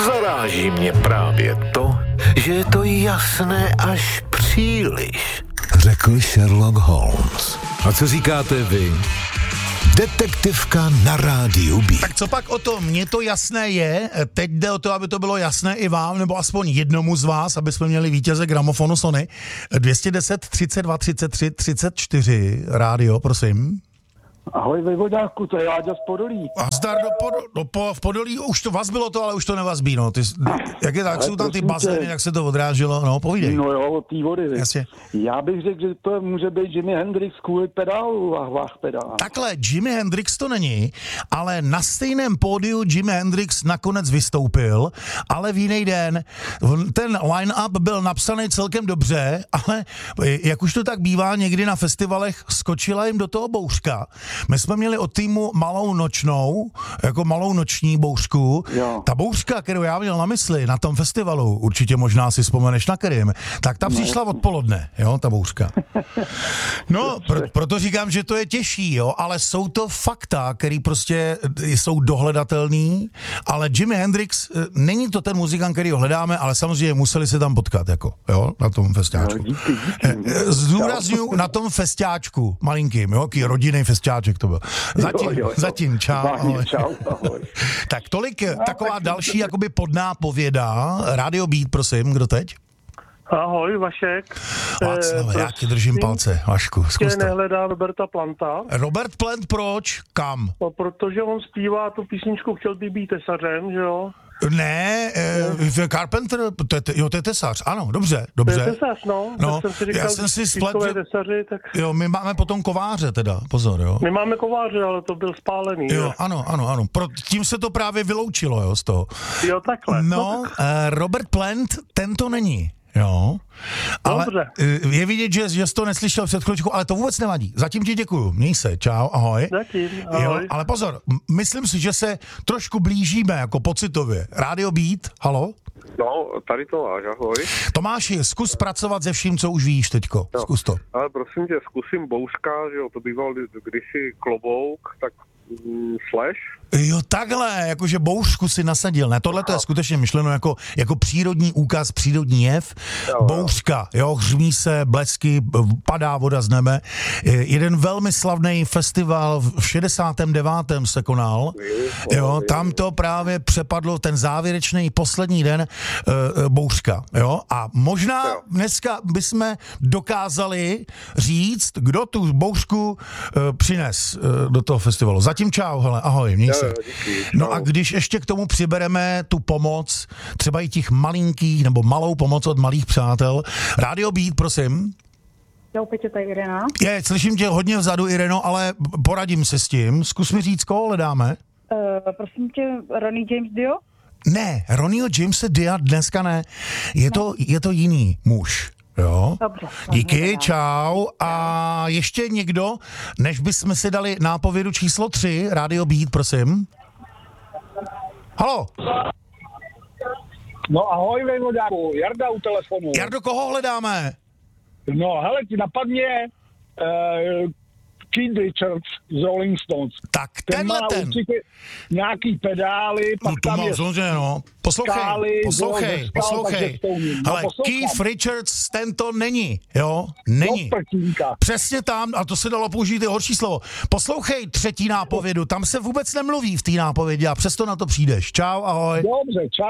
Zaráží mě právě to, že je to jasné až příliš, řekl Sherlock Holmes. A co říkáte vy? Detektivka na rádiu B. Tak co pak o tom? Mně to jasné je. Teď jde o to, aby to bylo jasné i vám, nebo aspoň jednomu z vás, aby jsme měli vítěze gramofonu Sony. 210 32 33 34 rádio, prosím. Ahoj, vejvodáku, to je Láďa z Podolí. A zdar v Podolí, už to vazbilo to, ale už to nevazbí, no. Jak je tak, jsou tam ty bazény, jak se to odráželo, no, povídej. No jo, od té vody. Jasně. Já bych řekl, že to může být Jimi Hendrix kvůli pedálu, vah pedál. Takhle, Jimi Hendrix to není, ale na stejném pódiu Jimi Hendrix nakonec vystoupil, ale v jiný den. Ten line-up byl napsaný celkem dobře, ale jak už to tak bývá někdy na festivalech, skočila jim do toho bouřka. My jsme měli od týmu malou nočnou, jako malou noční bouřku. Jo. Ta bouřka, kterou já měl na mysli na tom festivalu, určitě možná si vzpomeneš na kterým, tak ta přišla odpoledne, jo, ta bouřka. No, proto říkám, že to je těžší, jo, ale jsou to fakta, které prostě jsou dohledatelný, ale Jimi Hendrix, není to ten muzikant, který ho hledáme, ale samozřejmě museli se tam potkat, jako, jo, na tom festiáčku. Zdůrazňuji na tom festiáčku, malinkým, jo, jaký rodinný festiáček to byl. Zatím, čau, ahoj. ahoj. Tak tolik, taková další jakoby podnápověda. Radio Beat, prosím, kdo teď? Ahoj, Vašek. Václav, já ti držím palce, Vašku, zkus to. Nehledá Roberta Planta. Robert Plant, proč? Kam? No, protože on zpívá tu písničku Chtěl by být tesařem, že jo? Ne, Carpenter, to je tesař, ano, dobře. To je tesař, no. Tak jsem si říkal, já jsem si spletl, tesaři, tak... Jo, my máme potom kováře teda, pozor, jo. My máme kováře, ale to byl spálený. Jo, ano. Tím se to právě vyloučilo, jo, z toho. Jo, takhle. No, Robert Plant, ten to není. Jo, ale je vidět, že jsi to neslyšel před chvíličkou, ale to vůbec nevadí. Zatím ti děkuju. Měj se, čau, ahoj. Zatím, ahoj. Jo, ale pozor, myslím si, že se trošku blížíme jako pocitově. Radio Beat, halo? No, tady Tomáš, ahoj. Tomáši, zkus pracovat se vším, co už víš teďko. No, zkus to. Ale prosím tě, zkusím bouřka, že jo, to býval kdysi klobouk, tak slash. Jo, takhle, jakože bouřku si nasadil. Ne, tohle to je skutečně myšleno jako přírodní úkaz, přírodní jev. Bouřka, jo, hřmí se, blesky, padá voda z nebe. Jeden velmi slavný festival v 69. se konal. Jo, tam to právě přepadlo ten závěrečný poslední den bouřka, jo. A možná dneska bychom dokázali říct, kdo tu bouřku přines do toho festivalu. Zatím čau, hele, ahoj, měj se. No a když ještě k tomu přibereme tu pomoc, třeba i těch malinkých, nebo malou pomoc od malých přátel. Radio Beat, prosím. Jo, Petě, tady Irena. Slyším tě hodně vzadu, Ireno, ale poradím se s tím. Zkus mi říct, koho hledáme? Prosím tě, Ronnie James Dio? Ne, Ronnieho Jamese Dia dneska ne. Je to jiný muž. Jo. Dobře. Díky, čau. A ještě někdo, než bychom si dali nápovědu číslo 3, Radio Beat, prosím. Halo. No ahoj, vejvodáku, Jarda u telefonu. Jardo, koho hledáme? No, hele, ti napadně Keith Richards z Rolling Stones. Tak ten má určitě nějaký pedály, pak tam je no. Poslouchej. Ale Keith Richards, ten to není, jo? Není. Přesně tam, a to se dalo použít i horší slovo. Poslouchej třetí nápovědu, tam se vůbec nemluví v té nápovědi a přesto na to přijdeš. Čau, ahoj. Dobře, čau.